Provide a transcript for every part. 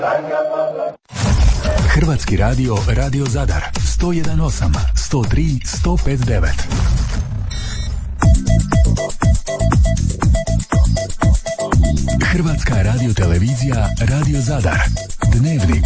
Hrvatski radio, Radio Zadar, 101.8, 103, 105.9. Hrvatska radiotelevizija, Radio Zadar, Dnevnik.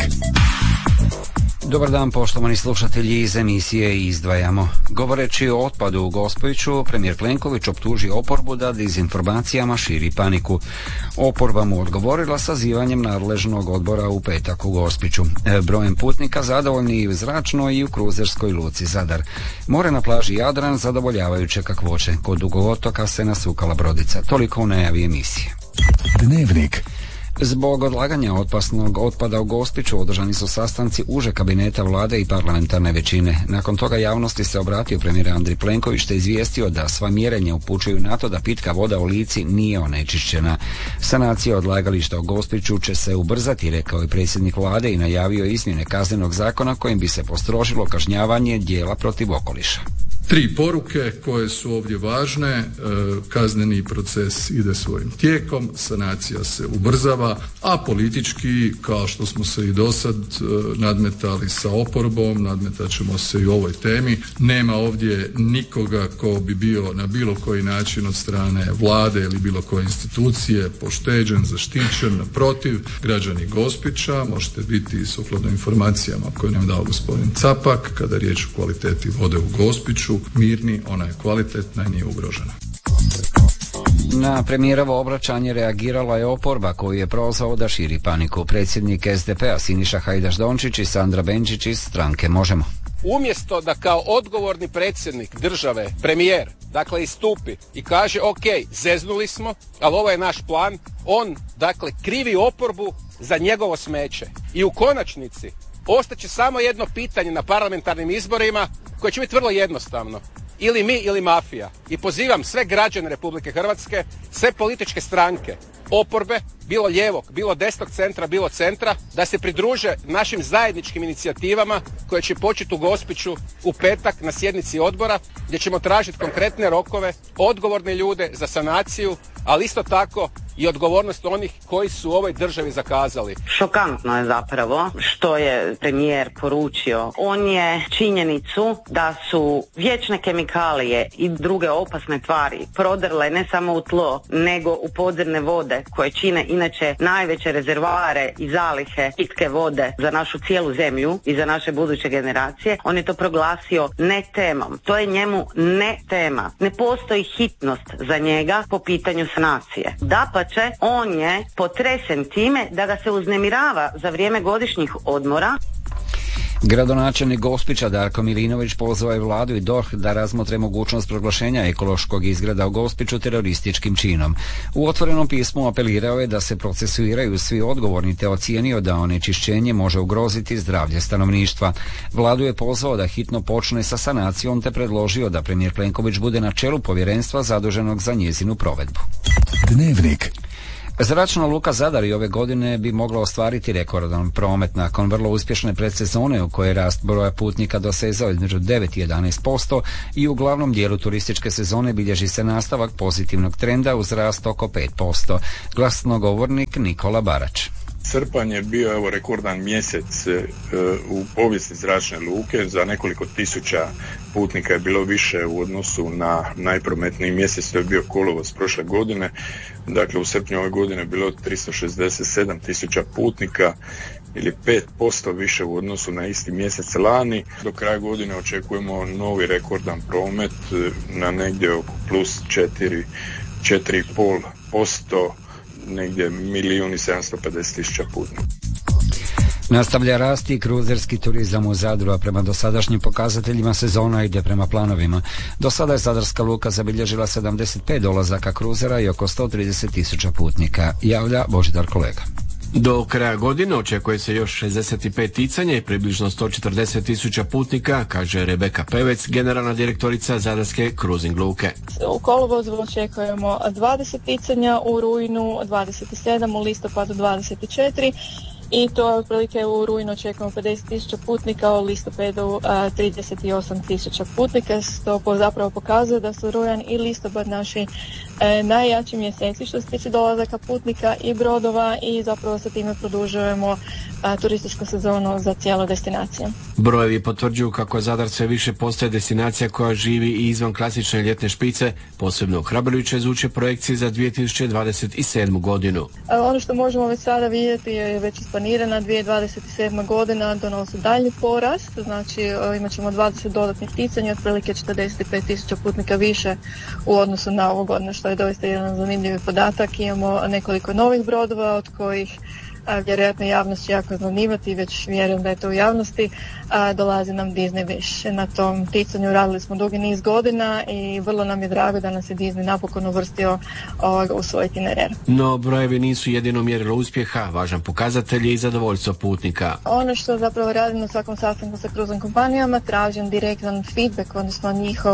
Dobar dan, poštovani slušatelji, iz emisije Izdvajamo. Govoreći o otpadu u Gospiću, premijer Plenković optuži oporbu da dezinformacijama širi paniku. Oporba mu odgovorila sazivanjem nadležnog odbora u petak u Gospiću. Brojem putnika zadovoljni i u zračnoj i u kruzerskoj luci Zadar. More na plaži Jadran zadovoljavajuće kakvoće. Kod Dugovotoka se nasukala brodica. Toliko u najavi emisije. Dnevnik. Zbog odlaganja opasnog otpada u Gospiću održani su sastanci uže kabineta vlade i parlamentarne većine. Nakon toga javnosti se obratio premijer Andrej Plenković te izvijestio da sva mjerenja upućuju na to da pitka voda u Lici nije onečišćena. Sanacija odlagališta u Gospiću će se ubrzati, rekao je predsjednik vlade i najavio izmjene kaznenog zakona kojim bi se postrožilo kažnjavanje djela protiv okoliša. 3 poruke koje su ovdje važne. Kazneni proces ide svojim tijekom, sanacija se ubrzava, a politički, kao što smo se i dosad nadmetali sa oporbom, nadmetat ćemo se i u ovoj temi. Nema ovdje nikoga ko bi bio na bilo koji način od strane vlade ili bilo koje institucije pošteđen, zaštićen. Naprotiv, građani Gospića, možete biti sukladno informacijama koje nam dao gospodin Capak, kada je riječ o kvaliteti vode u Gospiću, mirni, ona je kvalitetna i nije ugrožena. Na premijerovo obraćanje reagirala je oporba koju je prozvao da širi paniku. Predsjednik SDP-a Siniša Hajdaš Dončić i Sandra Benčić iz stranke Možemo. Umjesto da kao odgovorni predsjednik države, premijer, dakle istupi i kaže ok, zeznuli smo, ali ovo je naš plan, on dakle krivi oporbu za njegovo smeće. I u konačnici ostaće samo jedno pitanje na parlamentarnim izborima koje će biti vrlo jednostavno. Ili mi ili mafija. I pozivam sve građane Republike Hrvatske, sve političke stranke, oporbe, bilo lijevog, bilo desnog centra, bilo centra, da se pridruže našim zajedničkim inicijativama koje će početi u Gospiću u petak na sjednici odbora, gdje ćemo tražiti konkretne rokove, odgovorne ljude za sanaciju, ali isto tako i odgovornost onih koji su u ovoj državi zakazali. Šokantno je zapravo što je premijer poručio. On je činjenicu da su vječne kemikalije i druge opasne tvari prodrle ne samo u tlo, nego u podzemne vode koje čine inače najveće rezervoare i zalihe pitke vode za našu cijelu zemlju i za naše buduće generacije. On je to proglasio ne temom. To je njemu ne tema. Ne postoji hitnost za njega po pitanju sanacije. Dapače, on je potresen time da ga se uznemirava za vrijeme godišnjih odmora. Gradonačelnik Gospića Darko Milinović pozvao je vladu i DORH da razmotre mogućnost proglašenja ekološkog izgrada u Gospiću terorističkim činom. U otvorenom pismu apelirao je da se procesuiraju svi odgovorni te ocijenio da onečišćenje može ugroziti zdravlje stanovništva. Vladu je pozvao da hitno počne sa sanacijom te predložio da premijer Plenković bude na čelu povjerenstva zaduženog za njezinu provedbu. Dnevnik. Zračna luka Zadar i ove godine bi mogla ostvariti rekordan promet nakon vrlo uspješne predsezone u kojoj je rast broja putnika dosezao između 9 i 11% i u glavnom dijelu turističke sezone bilježi se nastavak pozitivnog trenda uz rast oko 5%. Glasnogovornik Nikola Barač. Srpanj je bio rekordan mjesec u povijesti zračne luke, za nekoliko tisuća putnika je bilo više u odnosu na najprometniji mjesec, to je bio kolovoz prošle godine. Dakle, u srpnju ove godine je bilo 367 tisuća putnika ili 5% više u odnosu na isti mjesec lani. Do kraja godine očekujemo novi rekordan promet na negdje oko plus 4,5%, negdje 1.750.000 putnika. Nastavlja rasti i kruzerski turizam u Zadru, a prema dosadašnjim pokazateljima sezona ide prema planovima. Do sada je Zadarska luka zabilježila 75 dolazaka kruzera i oko 130.000 putnika, javlja Božidar Kolega. Do kraja godine očekuje se još 65 ticanja i približno 140.000 putnika, kaže Rebeka Pevec, generalna direktorica Zadarske kruzing luke. U kolovozu očekujemo 20 ticanja, u rujnu 27, u listopadu 24, i to otprilike u rujnu očekujemo 50.000 putnika, u listopadu 38.000 putnika, što zapravo pokazuje da su rujan i listopad naši najjači mjeseci što se tiče dolazaka putnika i brodova i zapravo sa time produžujemo turističku sezonu za cijelu destinaciju. Brojevi potvrđuju kako Zadar sve više postaje destinacija koja živi i izvan klasične ljetne špice, posebno ohrabrujuće zvuče projekcije za 2027. godinu. Ono što možemo već sada vidjeti je već isplanirana 2027. godina donosi daljnji porast, znači imat ćemo 20 dodatnih ticanja, otprilike 45.000 putnika više u odnosu na ovu godinu, što je doista jedan zanimljiv podatak. Imamo nekoliko novih brodova od kojih vjerojatno javnost će jako zanimati, već vjerujem da je to u javnosti, dolazi nam Disney Wish. Na tom ticanju radili smo dugi niz godina i vrlo nam je drago da nas je Disney napokon uvrstio u svoj itinerar. No, brojevi nisu jedino mjerilo uspjeha, važan pokazatelj je i zadovoljstvo putnika. Ono što zapravo radim na svakom sastanku sa kruznim kompanijama, tražim direktan feedback, odnosno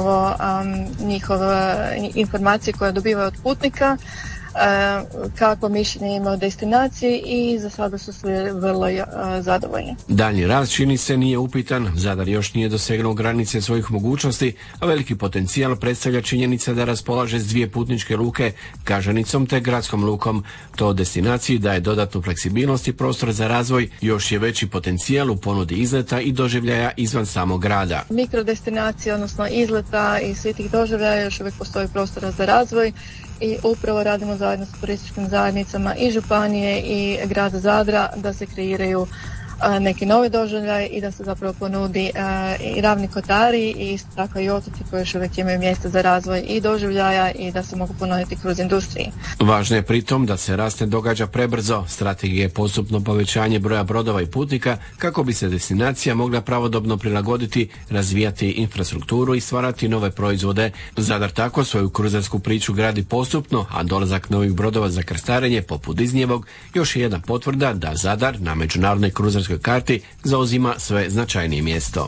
njihove informacije koje dobivaju od putnika, kakvo mišljenje ima o destinaciji i za sada su svi vrlo zadovoljni. Daljnji rast čini se nije upitan, Zadar još nije dosegnuo granice svojih mogućnosti, a veliki potencijal predstavlja činjenica da raspolaže s 2 putničke luke, Gaženicom te gradskom lukom. To destinaciji daje dodatnu fleksibilnost i prostor za razvoj, još je veći potencijal u ponudi izleta i doživljaja izvan samog grada. Mikrodestinacije, odnosno izleta i svih tih doživljaja još uvijek postoji prostora za razvoj i upravo radimo zajedno s turističkim zajednicama i županije i grada Zadra da se kreiraju neki novi doživljaj i da se zapravo ponudi i Ravni Kotari i isto tako i otoci koji još uvijek imaju mjesta za razvoj i doživljaja i da se mogu ponuditi kroz industriji. Važno je pritom da se rast ne događa prebrzo. Strategija je postupno povećanje broja brodova i putnika kako bi se destinacija mogla pravodobno prilagoditi, razvijati infrastrukturu i stvarati nove proizvode. Zadar tako svoju kruzersku priču gradi postupno, a dolazak novih brodova za krstarenje poput Disneyevog još je jedna potvrda da Zadar na međunarodnoj kruzerskoj karti zauzima sve značajnije mjesto.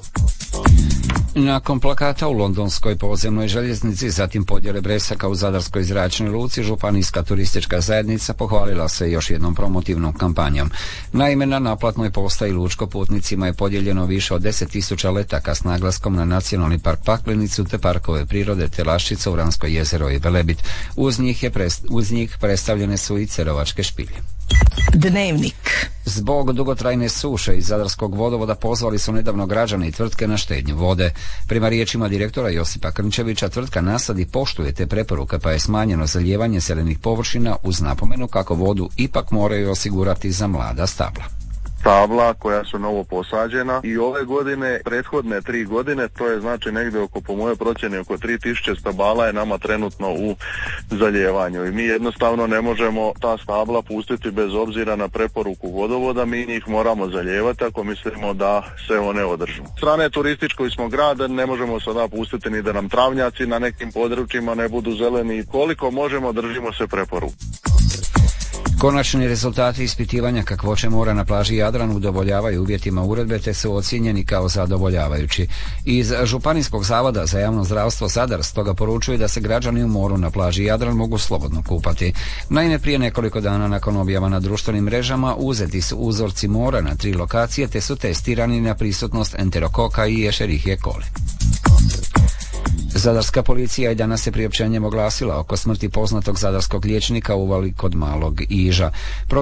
Nakon plakata u londonskoj podzemnoj željeznici, zatim podjele bresaka u Zadarskoj zračnoj luci, županijska turistička zajednica pohvalila se još jednom promotivnom kampanjom. Naime, na naplatnoj postaji Lučko putnicima je podijeljeno više od 10.000 letaka s naglaskom na Nacionalni park Paklenicu te parkove prirode Telaščica, Uransko jezero i Velebit. Uz njih predstavljene su i Cerovačke špilje. Dnevnik. Zbog dugotrajne suše iz Zadarskog vodovoda pozvali su nedavno građane i tvrtke na štednju vode. Prema riječima direktora Josipa Krnčevića, tvrtka Nasadi poštuje te preporuke pa je smanjeno zalijevanje zelenih površina uz napomenu kako vodu ipak moraju osigurati za mlada stabla. Stabla koja su novo posađena i ove godine, prethodne 3 godine, to je znači negdje oko, po mojoj procjeni, oko 3000 stabala je nama trenutno u zaljevanju i mi jednostavno ne možemo ta stabla pustiti bez obzira na preporuku vodovoda, mi njih moramo zalijevati ako mislimo da se one održu. Strane turističkoj smo grad, ne možemo sada pustiti ni da nam travnjaci na nekim područjima ne budu zeleni, koliko možemo držimo se preporuku. Konačni rezultati ispitivanja kakvoće mora na plaži Jadran udovoljavaju uvjetima uredbe te su ocijenjeni kao zadovoljavajući. Iz Županijskog zavoda za javno zdravstvo Zadar stoga poručuje da se građani u moru na plaži Jadran mogu slobodno kupati. Naime, prije nekoliko dana nakon objava na društvenim mrežama uzeti su uzorci mora na 3 lokacije te su testirani na prisutnost enterokoka i Escherichia coli. Zadarska policija i danas je priopćenjem oglasila oko smrti poznatog zadarskog liječnika u Uvali kod Malog Iža.